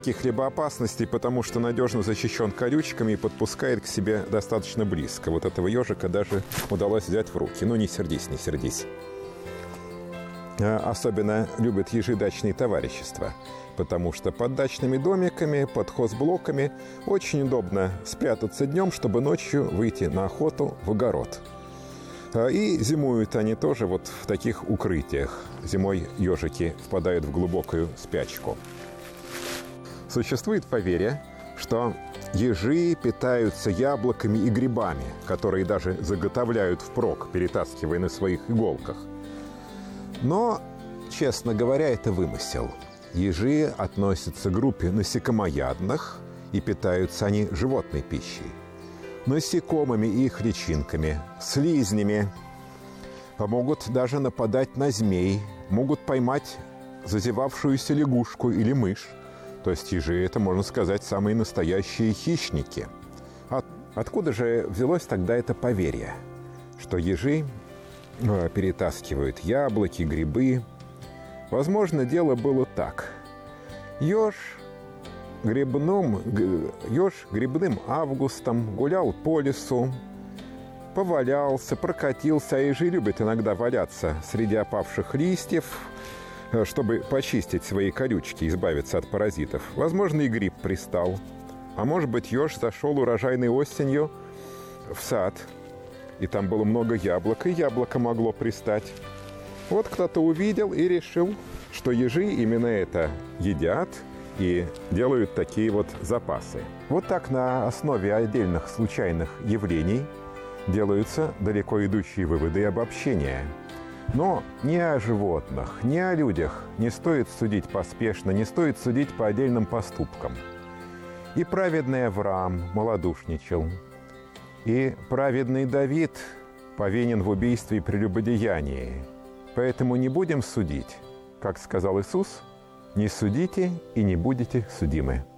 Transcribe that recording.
Хлебоопасностей, потому что надежно защищен колючками и подпускает к себе достаточно близко. Вот этого ежика даже удалось взять в руки. Ну, не сердись, не сердись. Особенно любят ежи дачные товарищества, потому что под дачными домиками, под хозблоками очень удобно спрятаться днем, чтобы ночью выйти на охоту в огород. И зимуют они тоже вот в таких укрытиях. Зимой ежики впадают в глубокую спячку. Существует поверье, что ежи питаются яблоками и грибами, которые даже заготовляют впрок, перетаскивая на своих иголках. Но, честно говоря, это вымысел. Ежи относятся к группе насекомоядных, и питаются они животной пищей. Насекомыми и их личинками, слизнями, могут даже нападать на змей, могут поймать зазевавшуюся лягушку или мышь. То есть ежи – это, можно сказать, самые настоящие хищники. Откуда же взялось тогда это поверье, что ежи перетаскивают яблоки, грибы? Возможно, дело было так. Еж грибным августом гулял по лесу, повалялся, прокатился, а ежи любят иногда валяться среди опавших листьев, чтобы почистить свои колючки, избавиться от паразитов. Возможно, и гриб пристал. А может быть, еж зашел урожайной осенью в сад, и там было много яблок, и яблоко могло пристать. Вот кто-то увидел и решил, что ежи именно это едят и делают такие вот запасы. Вот так на основе отдельных случайных явлений делаются далеко идущие выводы и обобщения. Но ни о животных, ни о людях не стоит судить поспешно, не стоит судить по отдельным поступкам. И праведный Авраам малодушничал, и праведный Давид повинен в убийстве и прелюбодеянии. Поэтому не будем судить. Как сказал Иисус, не судите и не будете судимы.